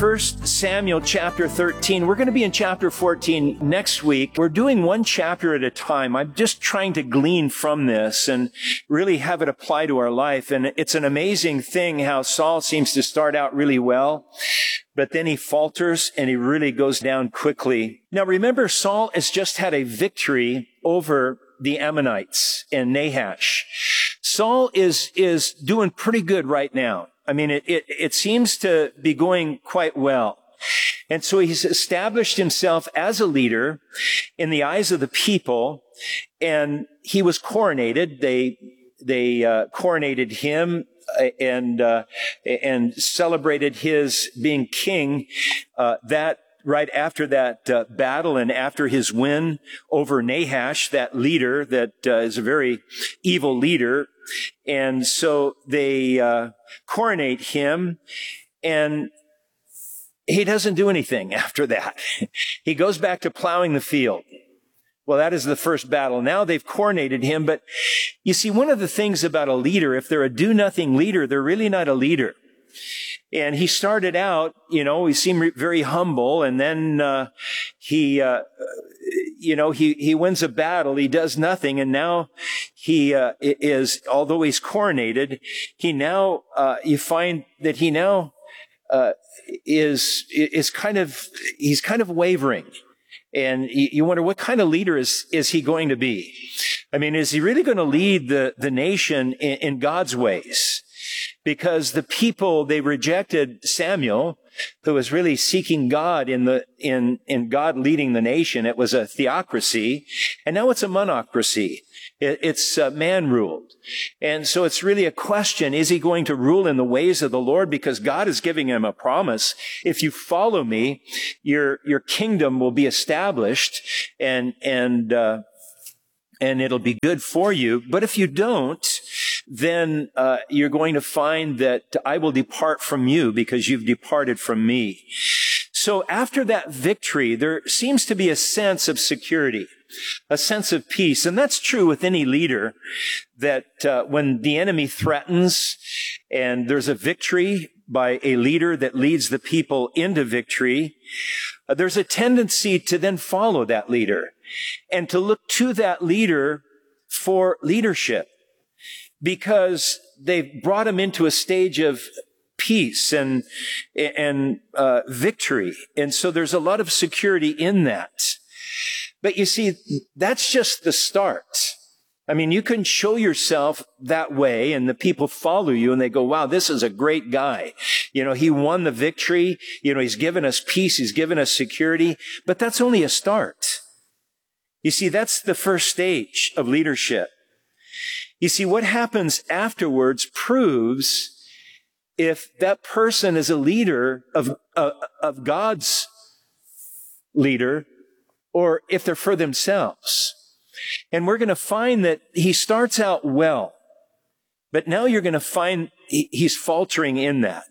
1 Samuel chapter 13. We're going to be in chapter 14 next week. We're doing one chapter at a time. I'm just trying to glean from this and really have it apply to our life. And it's an amazing thing how Saul seems to start out really well, but then he falters and he really goes down quickly. Now remember, Saul has just had a victory over the Ammonites and Nahash. Saul is doing pretty good right now. I mean, it seems to be going quite well. And so he's established himself as a leader in the eyes of the people, and he was coronated. They coronated him and celebrated his being king, that right after that battle and after his win over Nahash, that leader that is a very evil leader. And so they coronate him, and he doesn't do anything after that. He goes back to plowing the field. Well, that is the first battle. Now they've coronated him, but you see, one of the things about a leader, if they're a do-nothing leader, they're really not a leader. And he started out, he seemed very humble, and then he wins a battle, he does nothing, and now he although he's coronated, you find that he now is kind of wavering. And you wonder, what kind of leader is he going to be? I mean, is he really going to lead the nation in God's ways? Because the people, they rejected Samuel, who was really seeking God in God leading the nation. It was a theocracy, and now it's a monocracy. It's man-ruled. And so it's really a question, is he going to rule in the ways of the Lord? Because God is giving him a promise. If you follow me, your kingdom will be established, and it'll be good for you. But if you don't, then you're going to find that I will depart from you because you've departed from me. So after that victory, there seems to be a sense of security, a sense of peace. And that's true with any leader, that when the enemy threatens and there's a victory by a leader that leads the people into victory, there's a tendency to then follow that leader and to look to that leader for leadership, because they've brought him into a stage of peace and victory. And so there's a lot of security in that. But you see, that's just the start. I mean, you can show yourself that way and the people follow you and they go, wow, this is a great guy. He won the victory. He's given us peace. He's given us security. But that's only a start. You see, that's the first stage of leadership. You see, what happens afterwards proves if that person is a leader of God's leader, or if they're for themselves. And we're going to find that he starts out well, but now you're going to find he's faltering in that.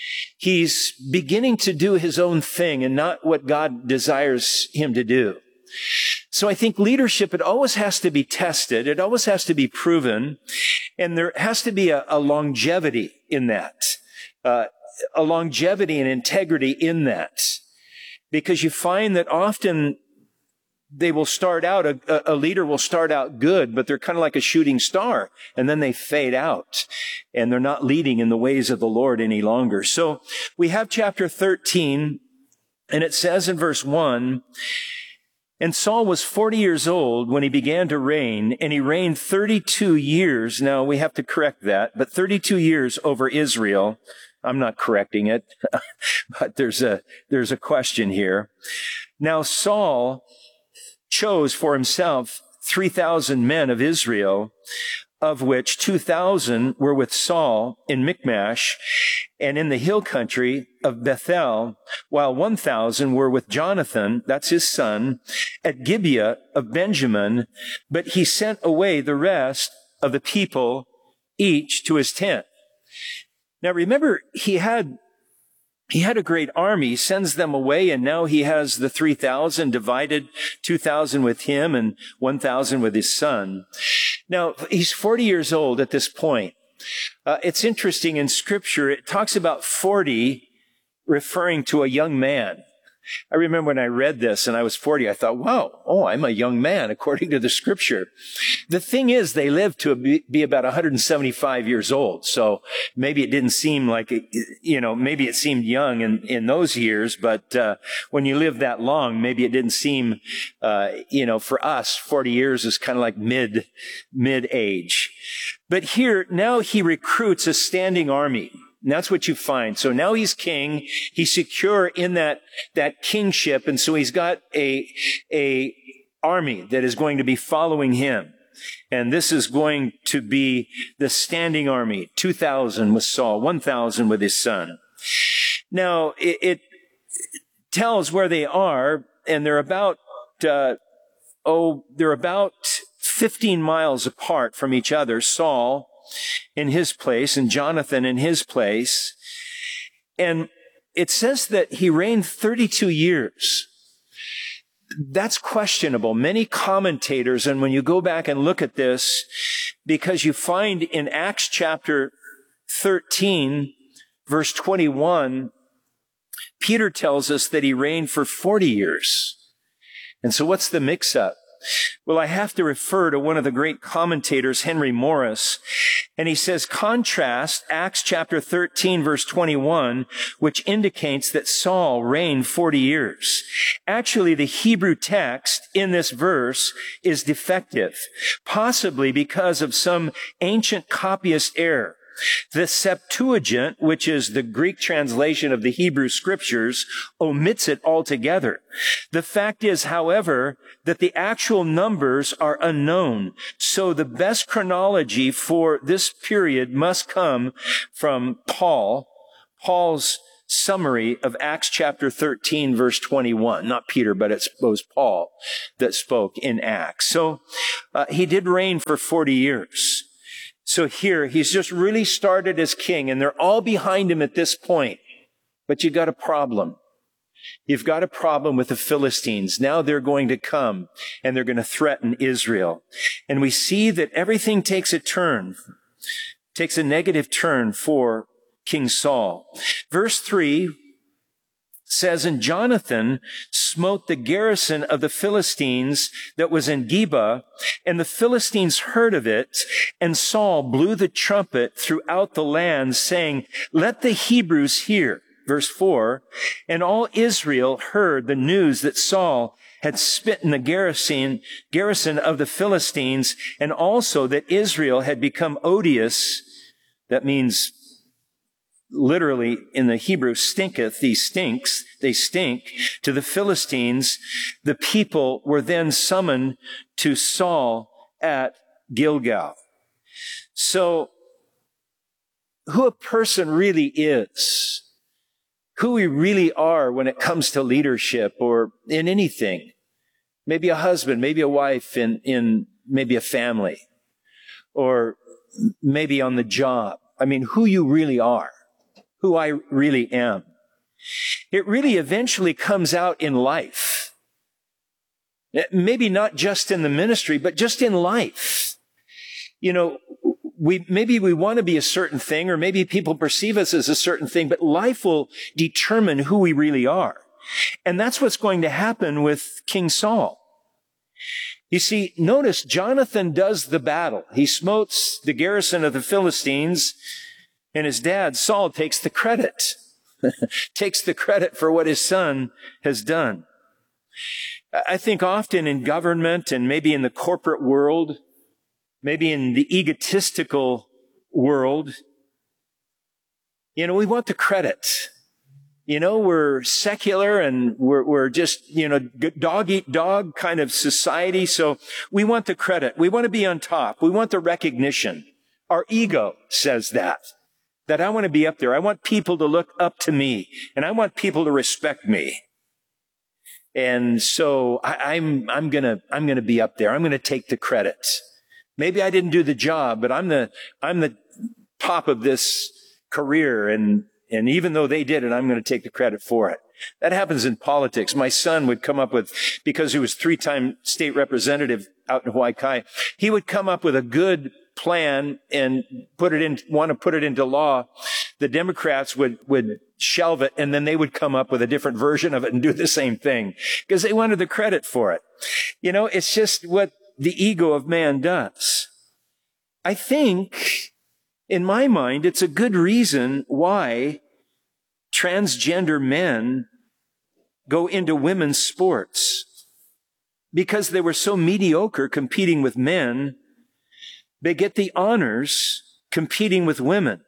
He's beginning to do his own thing and not what God desires him to do. So I think leadership, it always has to be tested. It always has to be proven. And there has to be a longevity in that, a longevity and integrity in that. Because you find that often they will start out, a leader will start out good, but they're kind of like a shooting star, and then they fade out, and they're not leading in the ways of the Lord any longer. So we have chapter 13, and it says in verse 1, and Saul was 40 years old when he began to reign, and he reigned 32 years. Now, we have to correct that, but 32 years over Israel. I'm not correcting it, but there's a question here. Now, Saul chose for himself 3,000 men of Israel, of which 2,000 were with Saul in Michmash and in the hill country of Bethel, while 1,000 were with Jonathan, that's his son, at Gibeah of Benjamin, but he sent away the rest of the people, each to his tent. Now remember, he had a great army, sends them away, and now he has the 3,000 divided, 2,000 with him and 1,000 with his son. Now, he's 40 years old at this point. It's interesting in Scripture, it talks about 40 referring to a young man. I remember when I read this and I was 40, I thought, wow, I'm a young man according to the scripture. The thing is, they lived to be about 175 years old. So maybe it didn't seem like, maybe it seemed young in those years, but when you live that long, maybe it didn't seem, for us, 40 years is kind of like mid-age. But here, now he recruits a standing army. And that's what you find. So now he's king. He's secure in that kingship. And so he's got a army that is going to be following him. And this is going to be the standing army. 2,000 with Saul, 1,000 with his son. Now it tells where they are, and they're about 15 miles apart from each other. Saul in his place and Jonathan in his place. And it says that he reigned 32 years. That's questionable. Many commentators, and when you go back and look at this, because you find in Acts chapter 13, verse 21, Peter tells us that he reigned for 40 years. And so what's the mix-up? Well, I have to refer to one of the great commentators, Henry Morris, and he says, contrast Acts chapter 13, verse 21, which indicates that Saul reigned 40 years. Actually, the Hebrew text in this verse is defective, possibly because of some ancient copyist error. The Septuagint, which is the Greek translation of the Hebrew scriptures, omits it altogether. The fact is, however, that the actual numbers are unknown. So the best chronology for this period must come from Paul's summary of Acts chapter 13, verse 21. Not Peter, but it was Paul that spoke in Acts. So he did reign for 40 years. So here, he's just really started as king, and they're all behind him at this point. But you got a problem. You've got a problem with the Philistines. Now they're going to come, and they're going to threaten Israel. And we see that everything takes a negative turn for King Saul. Verse 3 says, and Jonathan smote the garrison of the Philistines that was in Geba, and the Philistines heard of it, and Saul blew the trumpet throughout the land, saying, let the Hebrews hear. Verse 4, and all Israel heard the news that Saul had smitten the garrison of the Philistines, and also that Israel had become odious. That means literally in the Hebrew, stinketh, they stink to the Philistines. The people were then summoned to Saul at Gilgal. So, who a person really is, who we really are when it comes to leadership or in anything, maybe a husband, maybe a wife in maybe a family, or maybe on the job. I mean, who you really are. Who I really am. It really eventually comes out in life. Maybe not just in the ministry, but just in life. Maybe we want to be a certain thing, or maybe people perceive us as a certain thing, but life will determine who we really are. And that's what's going to happen with King Saul. You see, notice Jonathan does the battle. He smotes the garrison of the Philistines, and his dad, Saul, takes the credit. Takes the credit for what his son has done. I think often in government and maybe in the corporate world, maybe in the egotistical world, we want the credit. We're secular and we're just, dog eat dog kind of society. So we want the credit. We want to be on top. We want the recognition. Our ego says that I want to be up there. I want people to look up to me, and I want people to respect me. And so I'm going to be up there. I'm going to take the credit. Maybe I didn't do the job, but I'm the top of this career. And even though they did it, I'm going to take the credit for it. That happens in politics. My son would come up with, because he was 3-time state representative out in Hawaii Kai, he would come up with a good plan and want to put it into law. The Democrats would shelve it, and then they would come up with a different version of it and do the same thing because they wanted the credit for it. It's just what the ego of man does. I think, in my mind, it's a good reason why transgender men go into women's sports. Because they were so mediocre competing with men, they get the honors competing with women.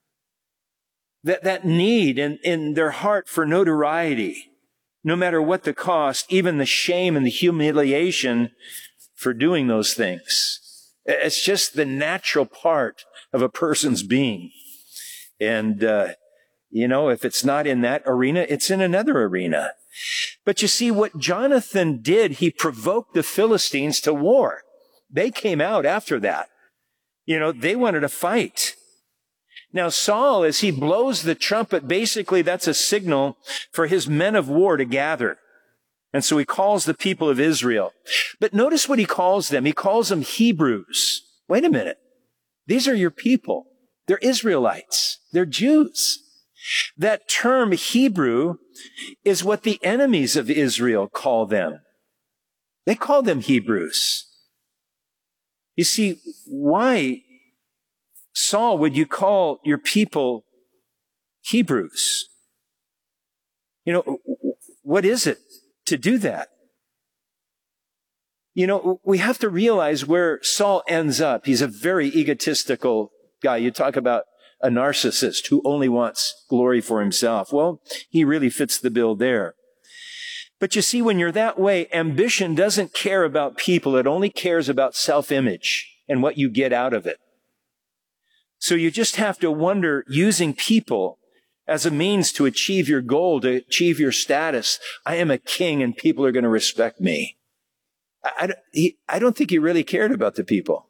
That need in their heart for notoriety, no matter what the cost, even the shame and the humiliation for doing those things. It's just the natural part of a person's being. And, if it's not in that arena, it's in another arena. But you see, what Jonathan did, he provoked the Philistines to war. They came out after that. They wanted to fight. Now, Saul, as he blows the trumpet, basically that's a signal for his men of war to gather. And so he calls the people of Israel. But notice what he calls them. He calls them Hebrews. Wait a minute. These are your people. They're Israelites. They're Jews. That term Hebrew is what the enemies of Israel call them. They call them Hebrews. You see, why, Saul, would you call your people Hebrews? What is it to do that? We have to realize where Saul ends up. He's a very egotistical guy. You talk about a narcissist who only wants glory for himself. Well, he really fits the bill there. But you see, when you're that way, ambition doesn't care about people. It only cares about self-image and what you get out of it. So you just have to wonder, using people as a means to achieve your goal, to achieve your status. I am a king and people are going to respect me. I don't think he really cared about the people.